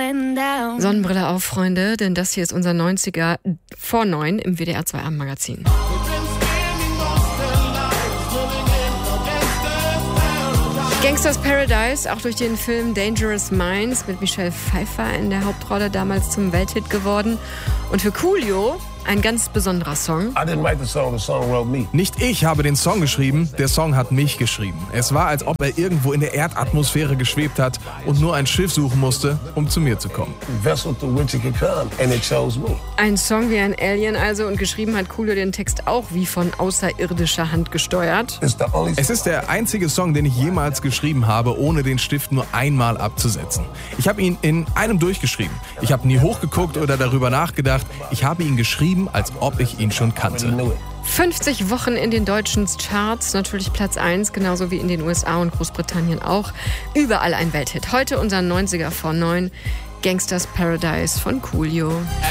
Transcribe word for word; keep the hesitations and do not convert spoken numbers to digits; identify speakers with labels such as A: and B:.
A: Sonnenbrille auf, Freunde, denn das hier ist unser neunziger vor neun im W D R zwei Abendmagazin. Gangsters Paradise, auch durch den Film Dangerous Minds mit Michelle Pfeiffer in der Hauptrolle, damals zum Welthit geworden. Und für Coolio ein ganz besonderer Song.
B: I didn't write the song, the song wrote me.
C: Nicht ich habe den Song geschrieben, der Song hat mich geschrieben. Es war, als ob er irgendwo in der Erdatmosphäre geschwebt hat und nur ein Schiff suchen musste, um zu mir zu kommen.
B: Vessel through which it could come, and it chose me.
A: Ein Song wie ein Alien also, und geschrieben hat Coolio den Text auch wie von außerirdischer Hand gesteuert.
B: It's the only
C: Es ist der einzige Song, den ich jemals geschrieben habe, ohne den Stift nur einmal abzusetzen. Ich habe ihn in einem durchgeschrieben. Ich habe nie hochgeguckt oder darüber nachgedacht. Ich habe ihn geschrieben, als ob ich ihn schon kannte.
A: fünfzig Wochen in den deutschen Charts, natürlich Platz eins, genauso wie in den U S A und Großbritannien auch. Überall ein Welthit. Heute unser neunziger vor neun, Gangsters Paradise von Coolio.